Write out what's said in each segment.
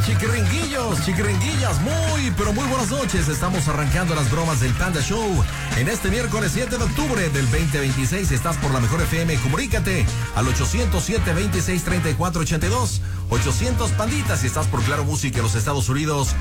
chiquiringuillos, chiquiringuillas, pero muy buenas noches. Estamos arrancando las bromas del Panda Show en este miércoles 7 de octubre del 2026. Estás por la Mejor FM, comunícate al 807-2634-82, 800 Panditas. Si estás por Claro Música en los Estados Unidos,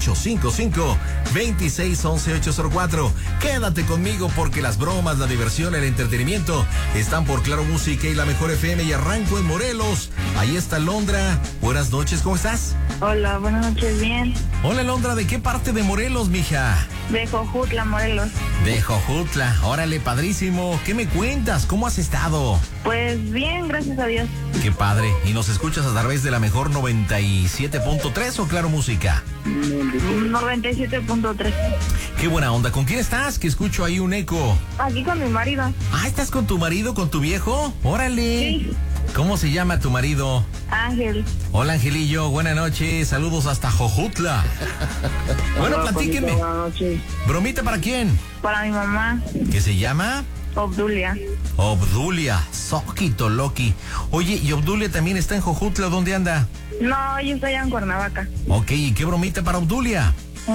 855-2611-804. Quédate conmigo porque las bromas, la diversión, el entretenimiento están por Claro Música y la Mejor FM. Y arranco en Morelos. Ahí está Londra. Buenas noches, ¿cómo estás? Hola, buenas noches, bien. Hola, Londra, ¿de qué parte de Morelos, mija? De Jojutla, Morelos. De Jojutla, órale, padrísimo. ¿Qué me cuentas? ¿Cómo has estado? Pues bien, gracias a Dios. Qué padre. ¿Y nos escuchas a través de la Mejor 97.3 o Claro Música? 97.3. Qué buena onda. ¿Con quién estás? Que escucho ahí un eco. Aquí con mi marido. Ah, ¿estás con tu marido, con tu viejo? Órale. Sí. ¿Cómo se llama tu marido? Ángel. Hola, Angelillo, buenas noches, saludos hasta Jojutla. Bueno, Hola, platíquenme. Buenas noches. ¿Bromita para quién? Para mi mamá, ¿Qué se llama? Obdulia. Obdulia, Soquito Loki. Oye, ¿y Obdulia también está en Jojutla? ¿Dónde anda? No, yo estoy allá en Cuernavaca. Ok, ¿y qué bromita para Obdulia?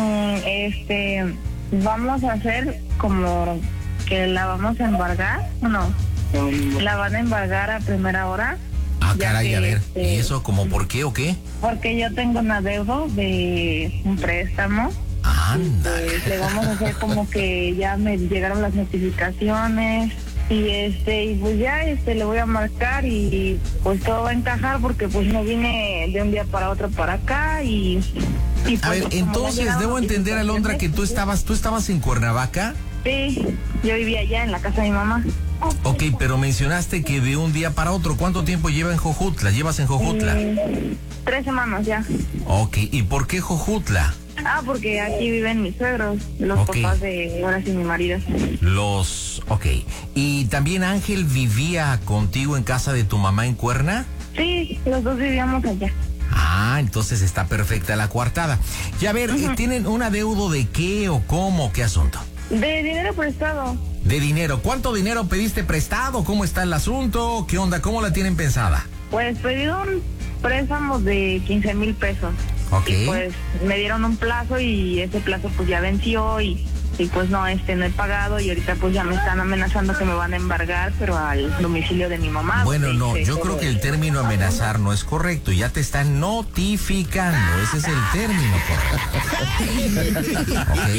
Vamos a hacer como que la vamos a embargar, no, la van a embargar a primera hora. Ah, ya caray, que, a ver, ¿y eso como por qué o qué? Porque yo tengo un adeudo de un préstamo. Anda. Le vamos a hacer como que ya me llegaron las notificaciones y pues ya le voy a marcar y pues todo va a encajar porque pues no vine de un día para otro para acá y pues, A ver, entonces debo entender, Alondra, que tú estabas en Cuernavaca. Sí, yo vivía allá en la casa de mi mamá. Ok, pero mencionaste que de un día para otro. ¿Cuánto tiempo llevas en Jojutla? 3 semanas ya. Ok, ¿y por qué Jojutla? Ah, porque aquí viven mis suegros, los papás de ahora sí mi marido. Ok. ¿Y también Ángel vivía contigo en casa de tu mamá en Cuerna? Sí, los dos vivíamos allá. Ah, entonces está perfecta la coartada. Y a ver, ¿tienen un adeudo de qué o cómo? ¿Qué asunto? De dinero prestado. De dinero. ¿Cuánto dinero pediste prestado? ¿Cómo está el asunto? ¿Qué onda? ¿Cómo la tienen pensada? Pues pedí un préstamo de 15,000 pesos. Ok. Y pues me dieron un plazo y ese plazo pues ya venció y pues no he pagado y ahorita pues ya me están amenazando que me van a embargar, pero al domicilio de mi mamá. Bueno, no, yo creo que el término amenazar no es correcto, ya te están notificando, ese es el término correcto.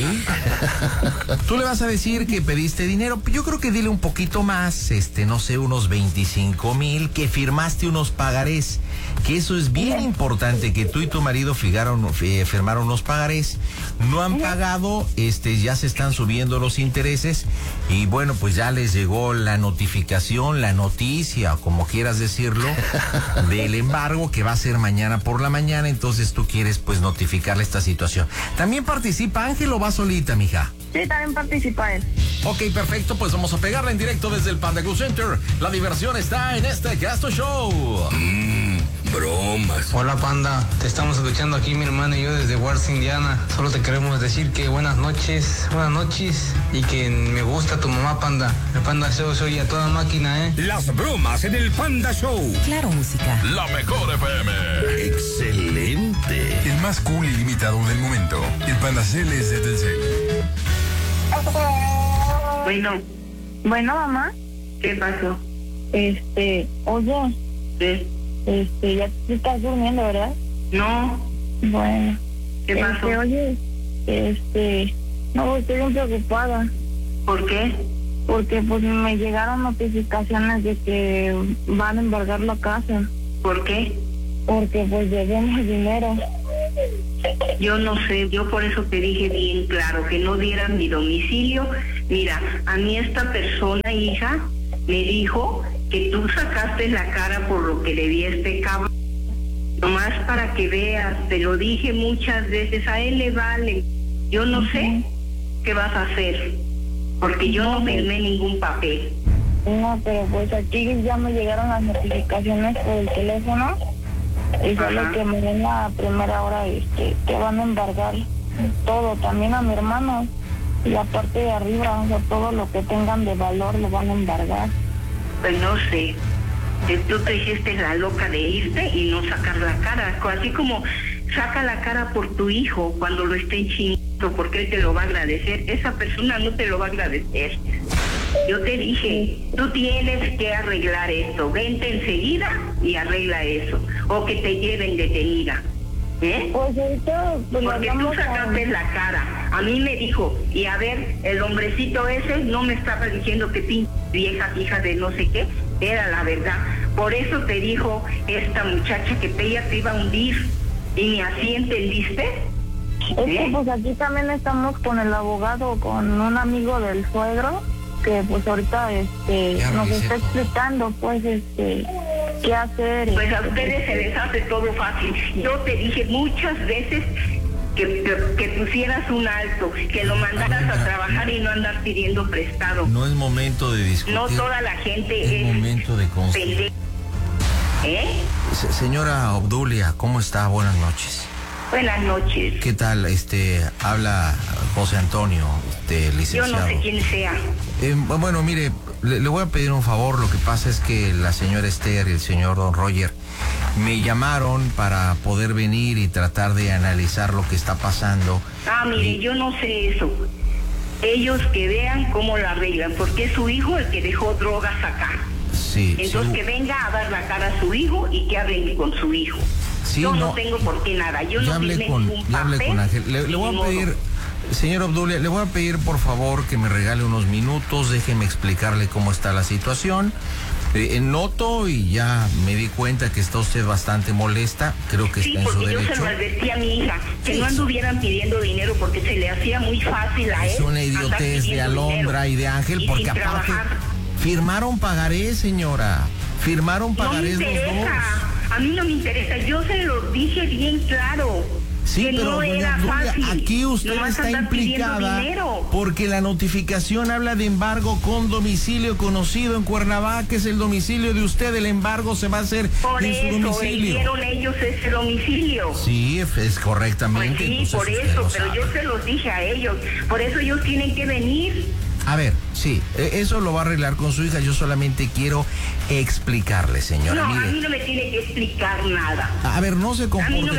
¿Ok? Tú le vas a decir que pediste dinero, yo creo que dile un poquito más, no sé, unos 25,000, que firmaste unos pagarés, que eso es bien importante, que tú y tu marido firmaron unos pagarés, no han pagado, ya se están subiendo los intereses y bueno, pues ya les llegó la notificación, la noticia, o como quieras decirlo, del embargo que va a ser mañana por la mañana, entonces tú quieres pues notificarle esta situación. ¿También participa Ángel o va solita, mija? Sí, también participa él. Ok, perfecto, pues vamos a pegarla en directo desde el Panda Go Center. La diversión está en este Gasto Show. Bromas. Hola Panda, te estamos escuchando aquí mi hermano y yo desde Wars, Indiana. Solo te queremos decir que buenas noches y que me gusta tu mamá, Panda. El Panda Show soy a toda máquina, Las bromas en el Panda Show. Claro Música. La Mejor FM. Excelente. El más cool y limitado del momento. El Panda Cel es de Telcel. Bueno, mamá. ¿Qué pasó? Oye, ¿Qué? ya te estás durmiendo, ¿verdad? No. Bueno. ¿Qué pasó? Oye, no, estoy bien preocupada. ¿Por qué? Porque pues me llegaron notificaciones de que van a embargar la casa. ¿Por qué? Porque pues debemos dinero. Yo no sé, yo por eso te dije bien claro que no dieras mi domicilio. Mira, a mí esta persona, hija, me dijo que tú sacaste la cara por lo que le di a este cabrón. Nomás para que veas, te lo dije muchas veces, a él le vale. Yo no sé qué vas a hacer, porque yo no firmé ningún papel. No, pero pues aquí ya me llegaron las notificaciones por el teléfono y solo que me den la primera hora que van a embargar todo, también a mi hermano y la parte de arriba, o sea, todo lo que tengan de valor lo van a embargar. Pues no sé, tú te hiciste la loca de irte y no sacar la cara, así como saca la cara por tu hijo cuando lo estén chingando, porque él te lo va a agradecer. Esa persona no te lo va a agradecer. Yo te dije, tú tienes que arreglar esto, vente enseguida y arregla eso, o que te lleven detenida. ¿Eh? Pues ahorita, pues, porque tú sacaste la cara. A mí me dijo, y a ver, el hombrecito ese no me estaba diciendo que pinche vieja hija de no sé qué, era la verdad. Por eso te dijo esta muchacha que ella te iba a hundir, y ni así entendiste. Es que pues aquí también estamos con el abogado, con un amigo del suegro, que pues ahorita nos está explicando pues qué hacer. Pues a ustedes se les hace todo fácil. Yo te dije muchas veces que pusieras un alto, que lo mandaras a trabajar y no andar pidiendo prestado. No es momento de discutir. No toda la gente es momento de pendeja. Señora Obdulia, ¿cómo está? Buenas noches. Buenas noches. ¿Qué tal? Habla José Antonio, licenciado. Yo no sé quién sea. Bueno, mire, le voy a pedir un favor. Lo que pasa es que la señora Esther y el señor Don Roger me llamaron para poder venir y tratar de analizar lo que está pasando. Mire, yo no sé eso. Ellos que vean cómo lo arreglan, porque es su hijo el que dejó drogas acá. Sí. Entonces que venga a dar la cara a su hijo y que arregle con su hijo. Sí, yo no tengo por qué nada. Yo no firmé ningún papel. Ya hablé con Ángel. Le voy a pedir, señor Obdulia, le voy a pedir por favor que me regale unos minutos. Déjeme explicarle cómo está la situación. Noto y ya me di cuenta que está usted bastante molesta. Creo que está en su derecho. Sí, porque yo se lo advertí a mi hija, que no anduvieran pidiendo dinero porque se le hacía muy fácil a él. Es una idiotez de Alondra y de Ángel, y porque aparte firmaron pagarés, señora. Firmaron pagarés los dos. A mí no me interesa, yo se lo dije bien claro. Sí, que pero no era fácil. Aquí usted está implicada porque la notificación habla de embargo con domicilio conocido en Cuernavaca, que es el domicilio de usted. El embargo se va a hacer en su domicilio. Eligieron ellos ese domicilio. Sí, es correctamente. Pues sí, por eso, pero yo se los dije a ellos. Por eso ellos tienen que venir. A ver, sí, eso lo va a arreglar con su hija. Yo solamente quiero explicarle, señora. No, mire, a mí no me tiene que explicar nada. A ver, no se comporte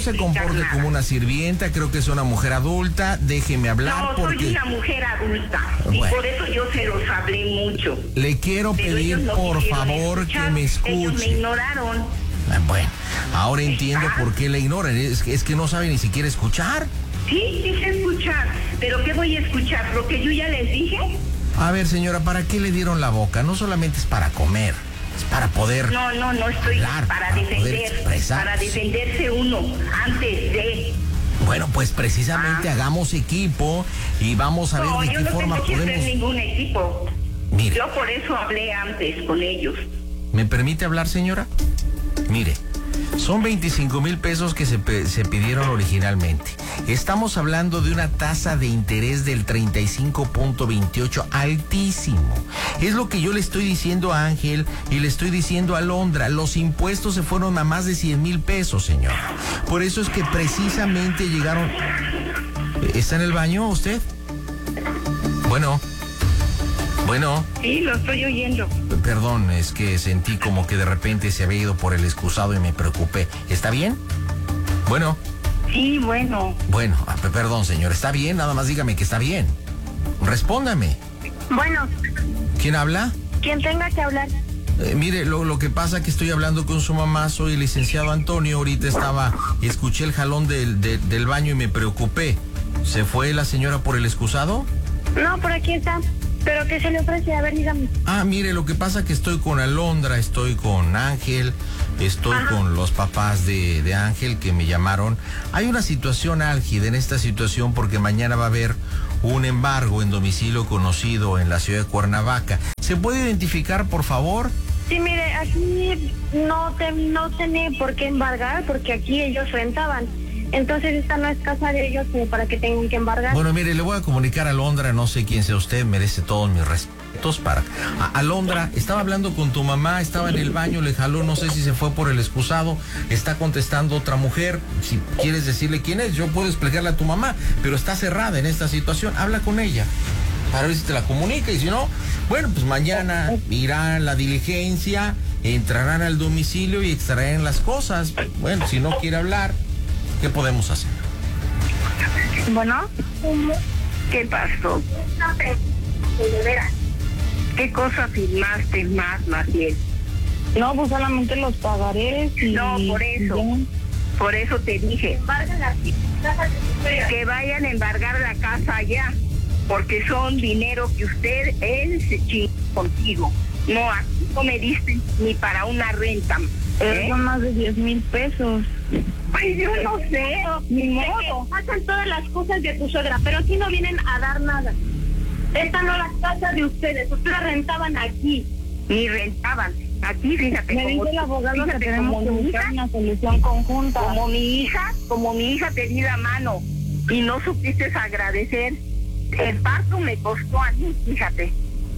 como una sirvienta. Creo que es una mujer adulta. Déjeme hablar. No, soy una mujer adulta. Bueno. Y por eso yo se los hablé mucho. Le quiero pedir, por favor, que me escuche. Ellos me ignoraron. Bueno, ahora entiendo por qué la ignoran. Es que no sabe ni siquiera escuchar. Sí, sé escuchar, pero ¿qué voy a escuchar? ¿Lo que yo ya les dije? A ver, señora, ¿para qué le dieron la boca? No solamente es para comer, es para poder No estoy hablar, para defender, para defenderse uno, antes de... Bueno, pues precisamente hagamos equipo y vamos a ver de qué forma podemos... No, yo no tengo que hacer ningún equipo. Mire. Yo por eso hablé antes con ellos. ¿Me permite hablar, señora? Mire, son 25,000 pesos que se pidieron originalmente. Estamos hablando de una tasa de interés del 35.28, altísimo. Es lo que yo le estoy diciendo a Ángel y le estoy diciendo a Alondra. Los impuestos se fueron a más de 100,000 pesos, señor. Por eso es que precisamente llegaron... ¿Está en el baño usted? Bueno. Sí, lo estoy oyendo. Perdón, es que sentí como que de repente se había ido por el excusado y me preocupé. ¿Está bien? Bueno. Sí, bueno. Bueno, perdón, señor. ¿Está bien? Nada más dígame que está bien. Respóndame. Bueno. ¿Quién habla? Quien tenga que hablar. Mire, lo que pasa es que estoy hablando con su mamá. Soy el licenciado Antonio. Ahorita escuché el jalón del baño y me preocupé. ¿Se fue la señora por el excusado? No, por aquí está. ¿Pero qué se le ofrece? A ver, dígame. Mire, lo que pasa es que estoy con Alondra, estoy con Ángel, estoy con los papás de Ángel que me llamaron. Hay una situación álgida en esta situación porque mañana va a haber un embargo en domicilio conocido en la ciudad de Cuernavaca. ¿Se puede identificar, por favor? Sí, mire, aquí no tiene por qué embargar porque aquí ellos rentaban. Entonces esta no es casa de ellos como para que tengan que embargar. Bueno, mire, le voy a comunicar a Alondra, no sé quién sea usted, merece todos mis respetos para... Alondra, estaba hablando con tu mamá, estaba en el baño, le jaló, no sé si se fue por el excusado, está contestando otra mujer, si quieres decirle quién es, yo puedo explicarle a tu mamá, pero está cerrada en esta situación, habla con ella, para ver si te la comunica, y si no, bueno, pues mañana irán la diligencia, entrarán al domicilio y extraerán las cosas, bueno, si no quiere hablar... ¿Qué podemos hacer? Bueno, ¿Qué pasó? ¿Qué cosa firmaste más bien? no, pues solamente los pagarés y... No, por eso. Por eso te dije que vayan a embargar la casa allá, porque son dinero que él se chingó contigo. No, aquí no me diste ni para una renta. Son más de 10,000 pesos. Pues yo no sé, ni modo. Hacen todas las cosas de tu suegra, pero aquí no vienen a dar nada. Esta no es la casa de ustedes rentaban aquí. Ni rentaban. Aquí, fíjate. Me dice el abogado que tenemos que buscar una solución conjunta. Como mi hija te di la mano y no supiste agradecer. El parto me costó a mí, fíjate.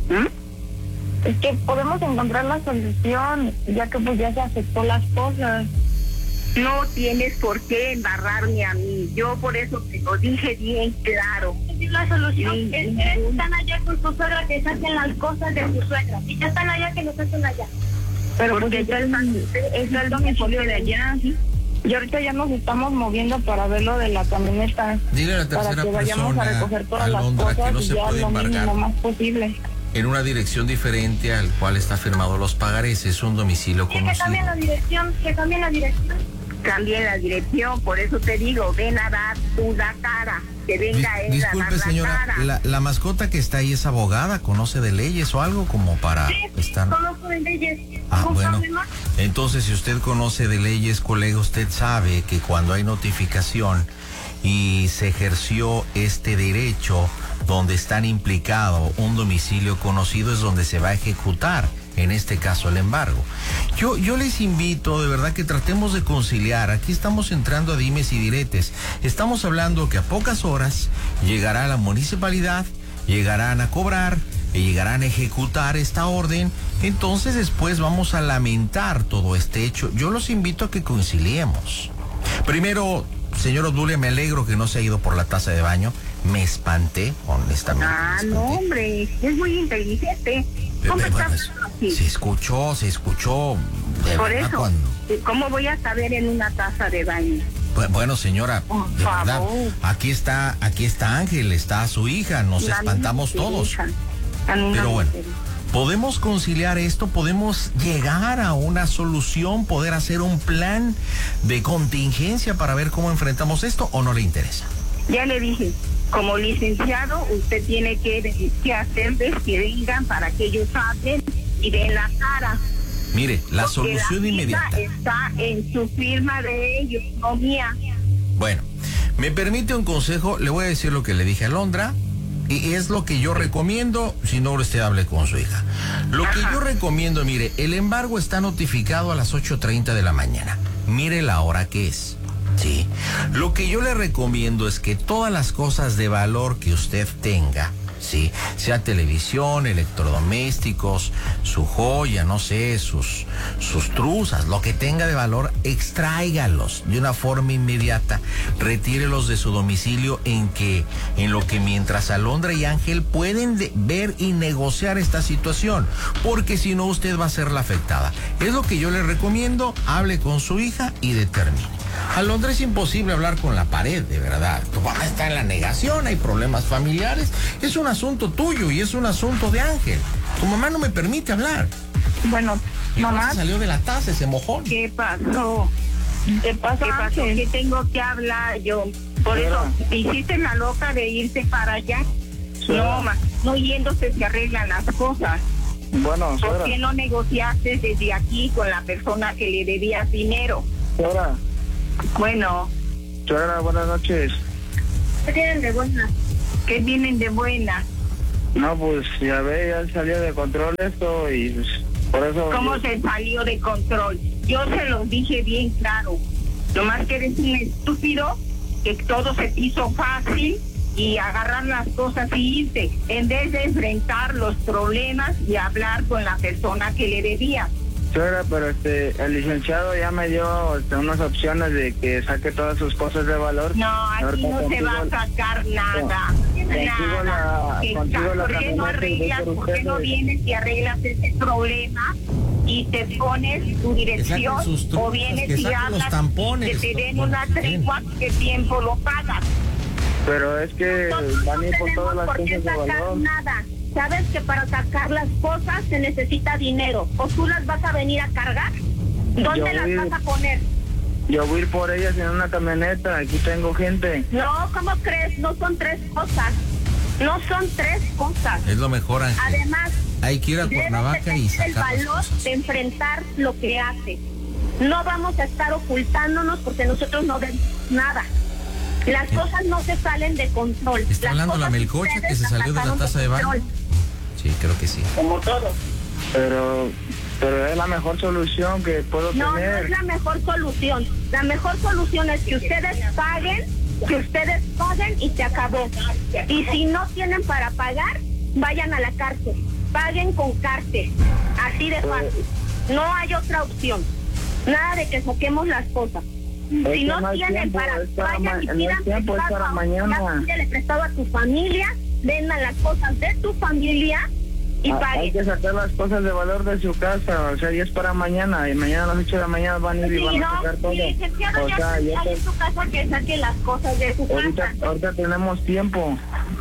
Es que podemos encontrar la solución, ya que pues ya se aceptó las cosas. No tienes por qué embarrarme a mí. Yo por eso te lo dije bien claro. La solución es que están allá con tu suegra, que saquen las cosas de tu suegra. Y ya están allá, que los hacen allá. Pero porque está el domicilio de allá. Y ahorita ya nos estamos moviendo para ver lo de la camioneta. Dile a la tercera para que vayamos persona, a recoger todas Alondra, las cosas que no y se ya puede lo embargar mínimo más posible. en una dirección diferente al cual está firmado los pagarés. Es un domicilio Y que conocido. cambien la dirección, Cambien la dirección, por eso te digo, ven a dar tú la cara. Que venga él a dar Disculpe, la señora, cara. la mascota que está ahí es abogada, conoce de leyes o algo como para estar... conozco de leyes. Bueno, entonces si usted conoce de leyes, colega, usted sabe que cuando hay notificación y se ejerció este derecho donde están implicado un domicilio conocido es donde se va a ejecutar, en este caso el embargo. Yo les invito de verdad que tratemos de conciliar. Aquí estamos entrando a dimes y diretes. Estamos hablando que a pocas horas llegará la municipalidad, llegarán a cobrar y llegarán a ejecutar esta orden. Entonces después vamos a lamentar todo este hecho. Yo los invito a que conciliemos. Primero, señor Obdulia, me alegro que no se ha ido por la taza de baño. Me espanté, honestamente. No, hombre, es muy inteligente. ¿Cómo Bueno, estás así? se escuchó. De Por verdad, eso, cuando... ¿cómo voy a saber en una taza de baño? Bueno, señora, Por de verdad, favor. aquí está Ángel, está su hija, nos espantamos todos. Pero bueno, podemos conciliar esto, podemos llegar a una solución, poder hacer un plan de contingencia para ver cómo enfrentamos esto, ¿o no le interesa? Ya le dije, como licenciado, usted tiene que hacerles que vengan para que ellos hablen y den la cara. Mire, la Porque solución la inmediata. está en su firma de ellos, no mía. Bueno, me permite un consejo, le voy a decir lo que le dije a Alondra, y es lo que yo recomiendo, si no usted hable con su hija. Lo que yo recomiendo, mire, el embargo está notificado a las 8:30 de la mañana. Mire la hora que es. Sí. Lo que yo le recomiendo es que todas las cosas de valor que usted tenga, sí, sea televisión, electrodomésticos, su joya, no sé, sus truzas, lo que tenga de valor, extráigalos de una forma inmediata, retírelos de su domicilio en lo que mientras Alondra y Ángel pueden ver y negociar esta situación, porque si no usted va a ser la afectada. Es lo que yo le recomiendo, hable con su hija y determine. Alondra, es imposible hablar con la pared, de verdad. Tu mamá está en la negación, hay problemas familiares. Es un asunto tuyo y es un asunto de Ángel. Tu mamá no me permite hablar. Bueno, Y mamá, se salió de la taza ese mojón. ¿Qué pasó? ¿qué pasa? ¿Qué pasó? ¿Qué tengo que hablar yo? Por eso, ¿te hiciste la loca de irte para allá? No, no yéndose se arreglan las cosas. Bueno, ¿Por qué no negociaste desde aquí con la persona que le debías dinero? suegra, Bueno, buenas noches. ¿Qué tienen de buena? ¿qué vienen de buena? No, pues ya salió de control esto y pues, por eso... ¿Cómo se salió de control? Yo se los dije bien claro. Nomás que eres un estúpido, que todo se te hizo fácil y agarrar las cosas y irte, en vez de enfrentar los problemas y hablar con la persona que le debía. Suegra, pero el licenciado ya me dio unas opciones de que saque todas sus cosas de valor. No, aquí Ahorita no se va a sacar nada. Nada. consigo la ¿Por qué no camioneta y voy arreglas? por ¿Por qué no ustedes. vienes y arreglas ese problema? y te pones tu dirección sus trucos, o vienes que y saquen hablas los tampones, que te den los una tregua, ¿qué tiempo lo pagas? Pero es que Nosotros van a ir no por todas tenemos las por qué cosas de sacar valor. nada. Sabes que para sacar las cosas se necesita dinero. ¿O tú las vas a venir a cargar? ¿Dónde Yo las voy- vas a poner? Yo voy a ir por ellas en una camioneta, aquí tengo gente. No, ¿cómo crees? No son 3 cosas. No son 3 cosas. Es lo mejor, Ángel. Además, Hay que ir a debes de Cuernavaca y tener el sacar las valor cosas. de enfrentar lo que hace. No vamos a estar ocultándonos porque nosotros no vemos nada. Las cosas no se salen de control. ¿Está Las hablando la cosas melcocha ustedes que se salió de la sacaron taza de baño? control, Sí, creo que sí. como todo. Pero es la mejor solución que puedo No, no tener. es la mejor solución. La mejor solución es que ustedes paguen y se acabó. Y si no tienen para pagar, vayan a la cárcel. Paguen con cárcel. Así de fácil. No hay otra opción. Nada de que saquemos las cosas. Es Si que no no hay tienen tiempo, para, es para vayan y no hay pidan tiempo, es prestado para a mañana. pídele prestado a tu familia, vendan las cosas de tu familia y Hay paguen. que sacar las cosas de valor de su casa, o sea, ya es para mañana, y mañana a las 8 de la mañana van a ir y Sí, van a no, sacar todo. mi licenciado O ya sea, está ya ahí en su casa que saque las cosas de su casa. ahorita tenemos tiempo.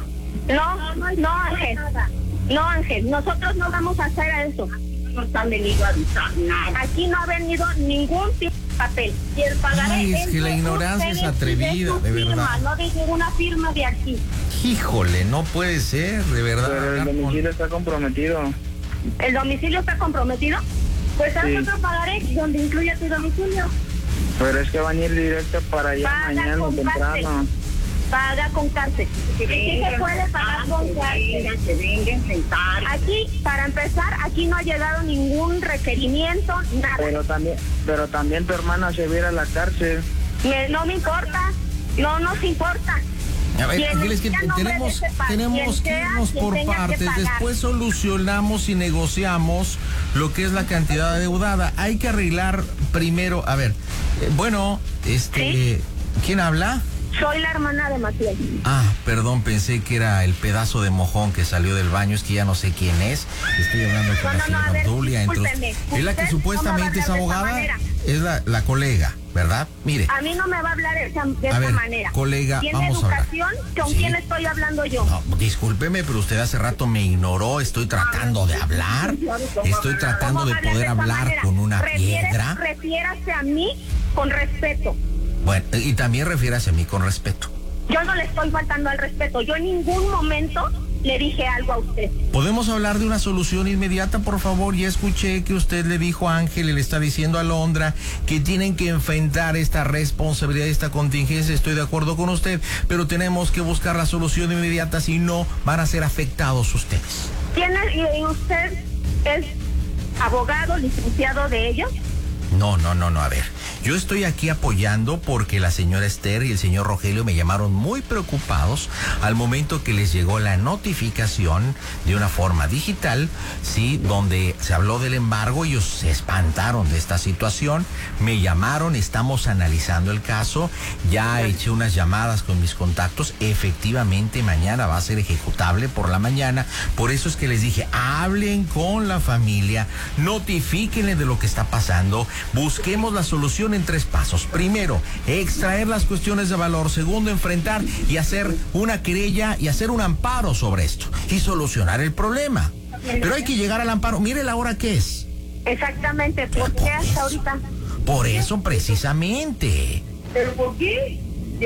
No, Ángel. No, Ángel, nosotros no vamos a hacer eso. No han venido a avisar nada. Aquí no ha venido ningún tipo de papel. Y el pagaré Ay, es que la de ignorancia es ustedes y atrevida, su de firma, verdad. no de ninguna firma de aquí. Híjole, no puede ser, de verdad. Pero el hablar con- domicilio está comprometido. ¿El domicilio está comprometido? Pues haz Sí. otro pagaré donde incluya tu domicilio. Pero es que van a ir directo para allá Paga mañana con temprano. cárcel. Paga con cárcel. Sí se puede pagar con cárcel. Se vengan, sentar. Aquí, para empezar, aquí no ha llegado ningún requerimiento, nada. Pero también tu hermana se va a ir a la cárcel. No me importa, no nos importa. A ver, Quien Ángeles, que esté a nombre de tenemos ese quien que sea, irnos quien por tenga que partes. pagar. Después solucionamos y negociamos lo que es la cantidad adeudada. Hay que arreglar primero. A ver, bueno, ¿Sí? ¿quién habla? Soy la hermana de Matías. Ah, perdón, pensé que era el pedazo de mojón que salió del baño, es que ya no sé quién es. Estoy hablando con la No, señora a ver, Obdulia. discúlpeme. Es la que Usted supuestamente no me va a es hablar de esa abogada, manera. es la colega, ¿verdad? Mire, A mí no me va a hablar de esa ver, manera. colega, ¿Tiene vamos a hablar. educación? ¿Con Sí. quién estoy hablando yo? no, discúlpeme, pero usted hace rato me ignoró, estoy tratando de hablar, estoy tratando ¿Cómo de va a hablar poder esa hablar manera? con una piedra. Refiérase a mí con respeto. Bueno, y también refiérase a mí con respeto. Yo no le estoy faltando al respeto. Yo en ningún momento le dije algo a usted. ¿Podemos hablar de una solución inmediata, por favor? Ya escuché que usted le dijo a Ángel y le está diciendo a Londra que tienen que enfrentar esta responsabilidad, esta contingencia. Estoy de acuerdo con usted, pero tenemos que buscar la solución inmediata, si no van a ser afectados ustedes. ¿Y usted es abogado, licenciado de ellos? No, a ver. Yo estoy aquí apoyando porque la señora Esther y el señor Rogelio me llamaron muy preocupados al momento que les llegó la notificación de una forma digital, sí, donde se habló del embargo. Ellos se espantaron de esta situación, me llamaron, estamos analizando el caso, ya eché unas llamadas con mis contactos, efectivamente mañana va a ser ejecutable por la mañana, por eso es que les dije, hablen con la familia, notifíquenle de lo que está pasando, busquemos la solución en 3 pasos. Primero, extraer las cuestiones de valor. Segundo, enfrentar y hacer una querella y hacer un amparo sobre esto y solucionar el problema. Pero hay que llegar al amparo. Mire la hora que es. Exactamente. ¿Por qué hasta ahorita? Por eso precisamente. ¿Pero por qué?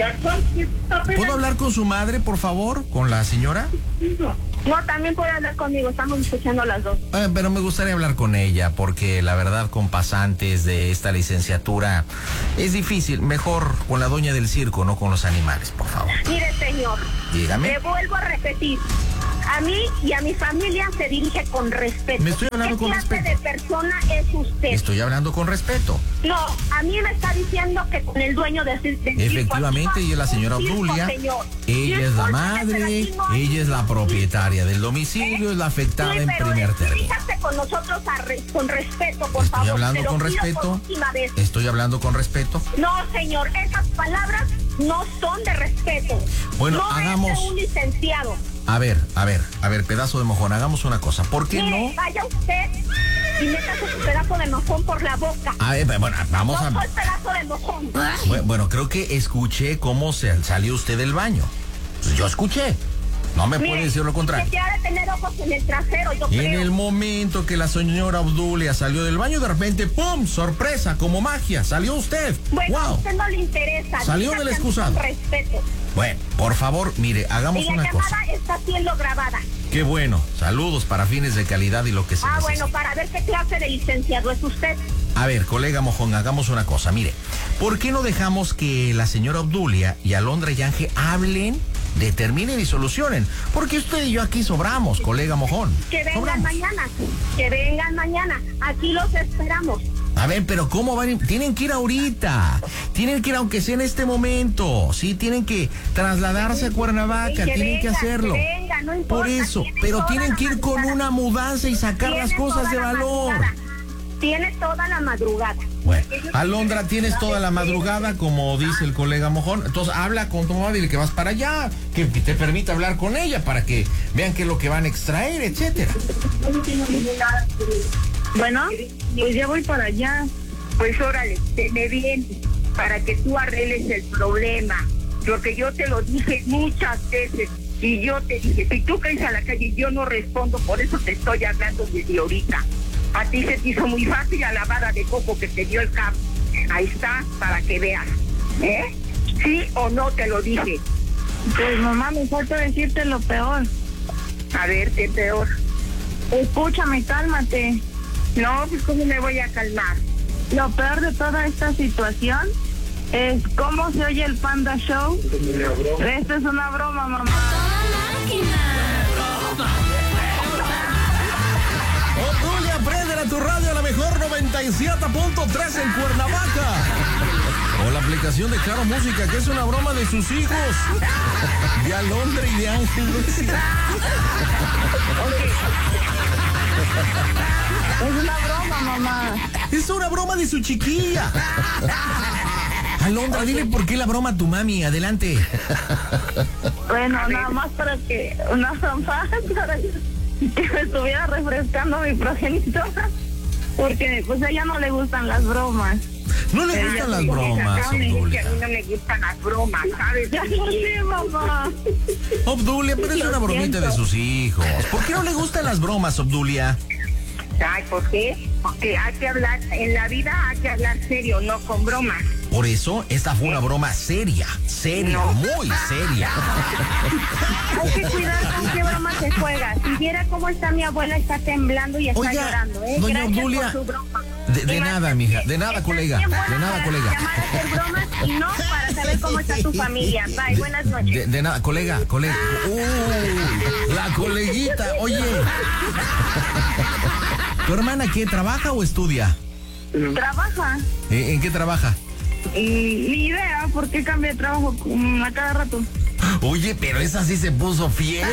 ¿Puedo hablar con su madre, por favor? ¿Con la señora? No, también puede hablar conmigo. Estamos escuchando las dos. Pero me gustaría hablar con ella porque la verdad con pasantes de esta licenciatura es difícil. Mejor con la doña del circo, no con los animales, por favor. Mire, señor. Dígame. Le vuelvo a repetir. A mí y a mi familia se dirige con respeto. Me estoy hablando con respeto. ¿Qué clase de persona es usted? Estoy hablando con respeto. No, a mí me está diciendo que con el dueño de Efectivamente, ella es la señora Obdulia. Ella es la madre, ella es la propietaria del domicilio, es la afectada en primer término. Diríjase con nosotros con respeto, por favor. Estoy hablando Te lo con pido por respeto. última vez. Estoy hablando con respeto. No, señor, esas palabras no son de respeto. Bueno, no hagamos. Es de un licenciado. A ver, pedazo de mojón, hagamos una cosa. ¿Por qué Mire, no? vaya usted y metas ese pedazo de mojón por la boca. A ver, bueno, vamos No a... soy pedazo de mojón. Bueno, creo que escuché cómo salió usted del baño. Pues yo escuché. No me puede decir lo contrario. Que ha de tener ojos en el trasero, yo En creo. el momento que la señora Obdulia salió del baño, de repente, ¡pum! Sorpresa, como magia, salió usted. Bueno, ¡Wow! a usted no le interesa. Salió Diga del que excusado. con respeto. Bueno, por favor, mire, hagamos Y la una cosa. llamada está siendo grabada. Qué bueno. Saludos para fines de calidad y lo que se necesite. Bueno, para ver qué clase de licenciado es usted. A ver, colega Mojón, hagamos una cosa. Mire, ¿por qué no dejamos que la señora Obdulia y Alondra Yange hablen, determinen y solucionen? Porque usted y yo aquí sobramos, colega Mojón. Que vengan Sobramos. mañana. Que vengan mañana. Aquí los esperamos. A ver, pero ¿cómo van? Tienen que ir ahorita. Tienen que ir aunque sea en este momento. Sí, tienen que trasladarse a Cuernavaca. Tienen que hacerlo. Que venga, no importa. Por eso, pero tienen que ir con una mudanza y sacar las Tiene cosas toda de la valor. madrugada. Tiene toda la madrugada. Bueno, Alondra, tienes toda la madrugada, como dice el colega Mojón. Entonces habla con tu mamá, dile que vas para allá, que te permita hablar con ella para que vean qué es lo que van a extraer, etcétera. Bueno, pues ya voy para allá. Pues órale, tenme bien para que tú arregles el problema. Porque yo te lo dije muchas veces y yo te dije, si tú caes a la calle yo no respondo, por eso te estoy hablando desde ahorita. A ti se te hizo muy fácil la lavada de coco que te dio el CAP. Ahí está, para que veas. ¿Eh? ¿Sí o no te lo dije? Pues mamá, me falta decirte lo peor. A ver, ¿qué peor? Escúchame, cálmate. No, pues ¿cómo me voy a calmar? Lo peor de toda esta situación es cómo se oye el Panda Show. Esto es una broma, mamá. Obdulia, prende a tu radio a la mejor 97.3 en Cuernavaca. O la aplicación de Claro Música, que es una broma de sus hijos. De Alondra y de Ángel. Es una broma, mamá. Es una broma de su chiquilla. Alondra, dile por qué la broma a tu mami. Adelante. Bueno, nada más para que una broma para que me estuviera refrescando mi progenitora. Porque pues a ella no le gustan las bromas. No le gustan las bromas, Que a mí Obdulia. no me gustan las bromas, ¿sabes? Ya lo sé, mamá. Obdulia, pero es una bromita de sus hijos. ¿Por qué no le gustan las bromas, Obdulia? Ay, ¿por qué? Porque hay que hablar, en la vida hay que hablar serio, no con bromas. Por eso, esta fue una broma seria, muy seria. Hay que cuidar con qué broma se juega. Si viera cómo está mi abuela, está temblando y está Oiga, llorando. doña Gracias Obdulia, por su broma. de nada, mija, de nada, colega, de nada, colega. Llamar a hacer bromas y no para saber cómo está tu familia. Bye, buenas noches. De nada, colega. La coleguita, oye. ¿Tu hermana qué, trabaja o estudia? Trabaja. ¿En qué trabaja? Ni idea por qué cambia de trabajo a cada rato. Oye, pero esa sí se puso fiera.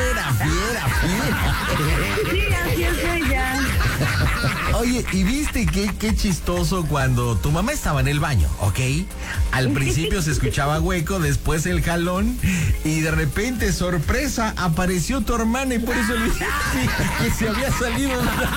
Sí, así es ella. Oye, ¿y viste qué chistoso cuando tu mamá estaba en el baño, ok? Al principio se escuchaba hueco, después el jalón, y de repente, sorpresa, apareció tu hermana y por eso le dije que se había salido.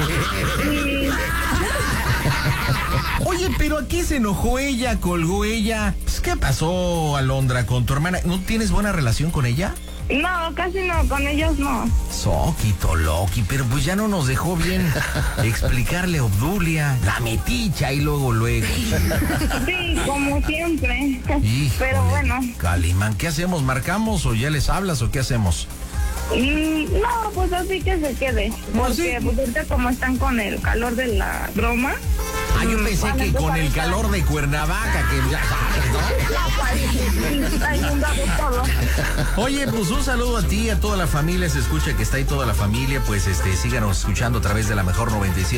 Oye, pero aquí se enojó ella, colgó ella. Pues, ¿qué pasó, Alondra, con tu hermana? ¿No tienes buena relación con ella? No, casi no, con ellos no. Soquito, Loki, pero pues ya no nos dejó bien explicarle a Obdulia, la meticha y luego. Sí, como siempre. Híjole, Pero bueno. Calimán, ¿qué hacemos? ¿Marcamos o ya les hablas o qué hacemos? No, pues así que se quede. Porque pues ahorita como están con el calor de la broma. Ah, yo pensé que con el calor de Cuernavaca, que ya sabes, ¿no? Hay inundado todo. Oye, pues un saludo a ti, a toda la familia, se escucha que está ahí toda la familia, pues síganos escuchando a través de la mejor 97.